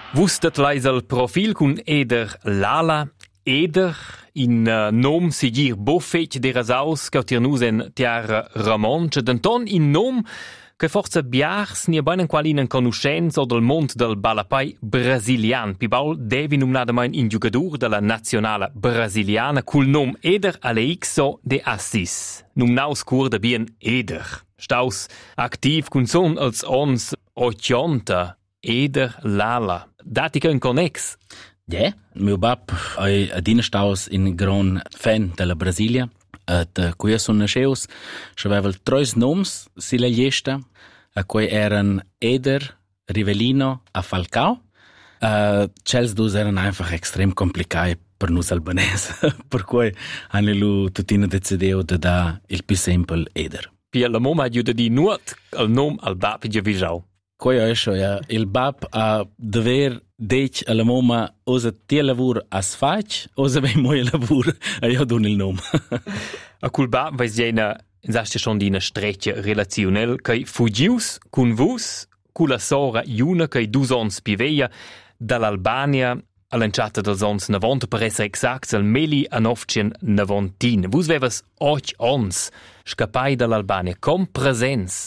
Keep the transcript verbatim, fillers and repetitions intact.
Vustet lais il profil cun Eder Lala. Eder, in uh, nom sigir buffet de rasaus, cautir nus en tiara Ramonce, denton in nom che forza biars ni benen qualinen conoscenza del mond del balapai brasilian. Pibaul devi numnadamain in giugadur della nazionale brasiliana cul nom Eder Aleixo de Assis. Numnaus cur de bien Eder. Staus aktiv cun son als ons ottanta Eder Lala. Dati che un connex. Ja, mio bab è adina staus in gran fan della Brasilia. Et qui sono nasceus, c'aveva tre noms sulla lista, a cui erano Eder, Rivellino e Falcao. Uh, Cels dus erano einfach extrem complicati per noi albanesi, per cui hanno lu tuttino deciso di dare il più semplice Eder. Pia la moma aiuta di nuot il nome al bab di Visau. Qui è això, ja. Il bab ha dover dec alla moma osa tie lavur as faig, osa vei moi lavur a io don il nome. A cul bab vais jena, saste schon dina streccia relazionel, kai fugius cun vus, cula sora iuna kai dus ons piveia dall'Albania all'enciata dels ons novanta, per essere exacts, al meli a novcien novantin. Vus vevas och ons scappai dall'Albania, com presens.